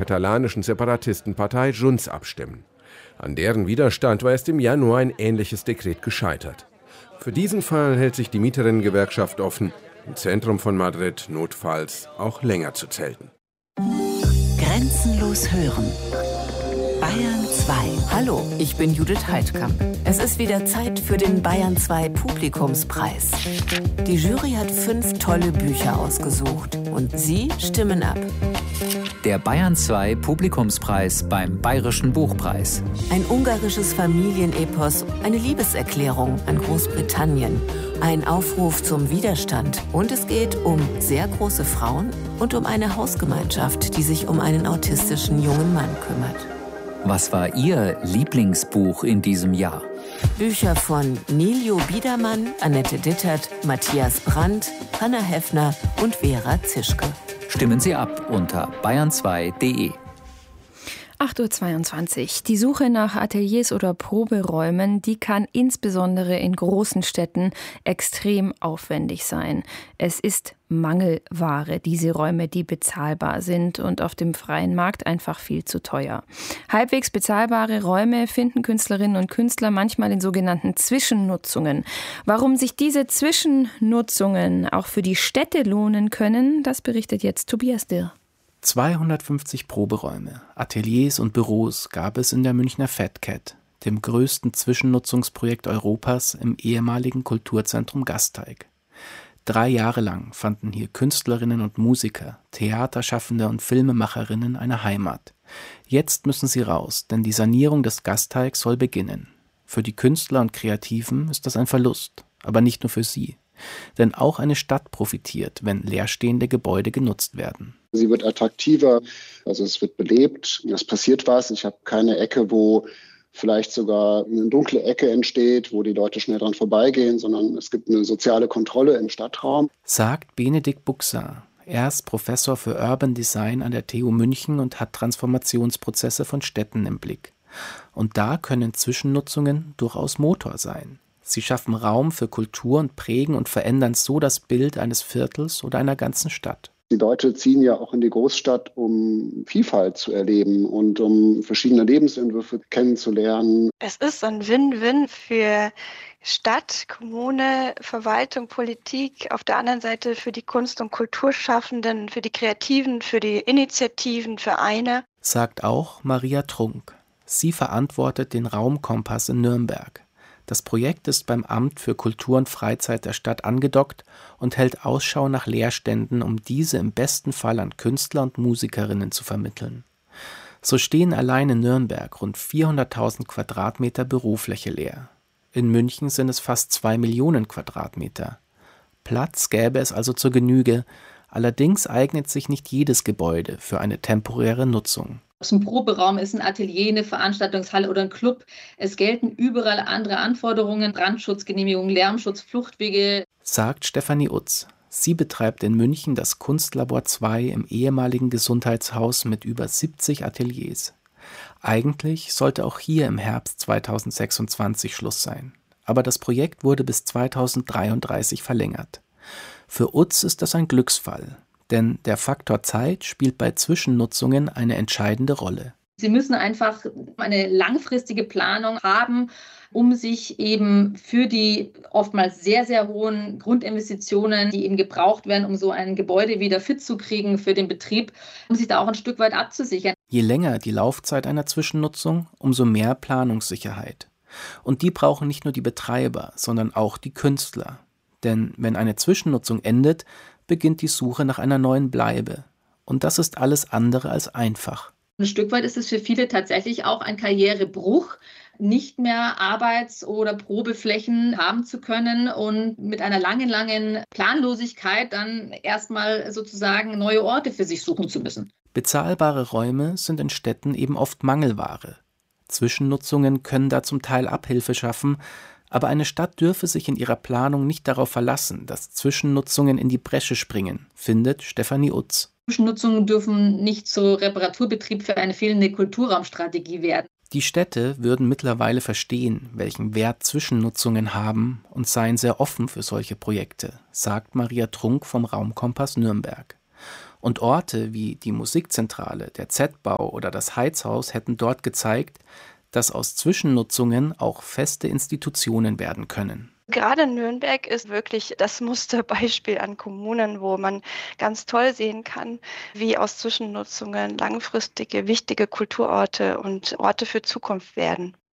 katalanischen Separatistenpartei Junts abstimmen. An deren Widerstand war erst im Januar ein ähnliches Dekret gescheitert. Für diesen Fall hält sich die Mieterinnengewerkschaft offen, im Zentrum von Madrid notfalls auch länger zu zelten. Grenzenlos hören. Bayern 2. Hallo, ich bin Judith Heidkamp. Es ist wieder Zeit für den Bayern 2 Publikumspreis. Die Jury hat 5 tolle Bücher ausgesucht und Sie stimmen ab. Der Bayern 2 Publikumspreis beim Bayerischen Buchpreis. Ein ungarisches Familienepos, eine Liebeserklärung an Großbritannien, ein Aufruf zum Widerstand und es geht um sehr große Frauen und um eine Hausgemeinschaft, die sich um einen autistischen jungen Mann kümmert. Was war Ihr Lieblingsbuch in diesem Jahr? Bücher von Niljo Biedermann, Annette Dittert, Matthias Brandt, Hanna Heffner und Vera Zischke. Stimmen Sie ab unter bayern2.de. 8:22 Uhr. Die Suche nach Ateliers oder Proberäumen, die kann insbesondere in großen Städten extrem aufwendig sein. Es ist Mangelware, diese Räume, die bezahlbar sind und auf dem freien Markt einfach viel zu teuer. Halbwegs bezahlbare Räume finden Künstlerinnen und Künstler manchmal in sogenannten Zwischennutzungen. Warum sich diese Zwischennutzungen auch für die Städte lohnen können, das berichtet jetzt Tobias Dirr. 250 Proberäume, Ateliers und Büros gab es in der Münchner Fat Cat, dem größten Zwischennutzungsprojekt Europas im ehemaligen Kulturzentrum Gasteig. 3 Jahre lang fanden hier Künstlerinnen und Musiker, Theaterschaffende und Filmemacherinnen eine Heimat. Jetzt müssen sie raus, denn die Sanierung des Gasteigs soll beginnen. Für die Künstler und Kreativen ist das ein Verlust, aber nicht nur für sie. Denn auch eine Stadt profitiert, wenn leerstehende Gebäude genutzt werden. Sie wird attraktiver, also es wird belebt, es passiert was. Ich habe keine Ecke, wo vielleicht sogar eine dunkle Ecke entsteht, wo die Leute schnell dran vorbeigehen, sondern es gibt eine soziale Kontrolle im Stadtraum. Sagt Benedikt Buxar. Er ist Professor für Urban Design an der TU München und hat Transformationsprozesse von Städten im Blick. Und da können Zwischennutzungen durchaus Motor sein. Sie schaffen Raum für Kultur und prägen und verändern so das Bild eines Viertels oder einer ganzen Stadt. Die Leute ziehen ja auch in die Großstadt, um Vielfalt zu erleben und um verschiedene Lebensentwürfe kennenzulernen. Es ist ein Win-Win für Stadt, Kommune, Verwaltung, Politik, auf der anderen Seite für die Kunst- und Kulturschaffenden, für die Kreativen, für die Initiativen, Vereine. Sagt auch Maria Trunk. Sie verantwortet den Raumkompass in Nürnberg. Das Projekt ist beim Amt für Kultur und Freizeit der Stadt angedockt und hält Ausschau nach Leerständen, um diese im besten Fall an Künstler und Musikerinnen zu vermitteln. So stehen allein in Nürnberg rund 400.000 Quadratmeter Bürofläche leer. In München sind es fast 2 Millionen Quadratmeter. Platz gäbe es also zur Genüge, allerdings eignet sich nicht jedes Gebäude für eine temporäre Nutzung. Ob es ein Proberaum ist, ein Atelier, eine Veranstaltungshalle oder ein Club. Es gelten überall andere Anforderungen, Brandschutzgenehmigung, Lärmschutz, Fluchtwege. Sagt Stefanie Utz. Sie betreibt in München das Kunstlabor 2 im ehemaligen Gesundheitshaus mit über 70 Ateliers. Eigentlich sollte auch hier im Herbst 2026 Schluss sein. Aber das Projekt wurde bis 2033 verlängert. Für Utz ist das ein Glücksfall. Denn der Faktor Zeit spielt bei Zwischennutzungen eine entscheidende Rolle. Sie müssen einfach eine langfristige Planung haben, um sich eben für die oftmals sehr, sehr hohen Grundinvestitionen, die eben gebraucht werden, um so ein Gebäude wieder fit zu kriegen für den Betrieb, um sich da auch ein Stück weit abzusichern. Je länger die Laufzeit einer Zwischennutzung, umso mehr Planungssicherheit. Und die brauchen nicht nur die Betreiber, sondern auch die Künstler. Denn wenn eine Zwischennutzung endet, beginnt die Suche nach einer neuen Bleibe. Und das ist alles andere als einfach. Ein Stück weit ist es für viele tatsächlich auch ein Karrierebruch, nicht mehr Arbeits- oder Probeflächen haben zu können und mit einer langen Planlosigkeit dann erstmal sozusagen neue Orte für sich suchen zu müssen. Bezahlbare Räume sind in Städten eben oft Mangelware. Zwischennutzungen können da zum Teil Abhilfe schaffen, aber eine Stadt dürfe sich in ihrer Planung nicht darauf verlassen, dass Zwischennutzungen in die Bresche springen, findet Stefanie Utz. Zwischennutzungen dürfen nicht zu Reparaturbetrieb für eine fehlende Kulturraumstrategie werden. Die Städte würden mittlerweile verstehen, welchen Wert Zwischennutzungen haben und seien sehr offen für solche Projekte, sagt Maria Trunk vom Raumkompass Nürnberg. Und Orte wie die Musikzentrale, der Z-Bau oder das Heizhaus hätten dort gezeigt, dass aus Zwischennutzungen auch feste Institutionen werden können. Gerade Nürnberg ist wirklich das Musterbeispiel an Kommunen, wo man ganz toll sehen kann, wie aus Zwischennutzungen langfristige, wichtige Kulturorte und Orte für Zukunft werden.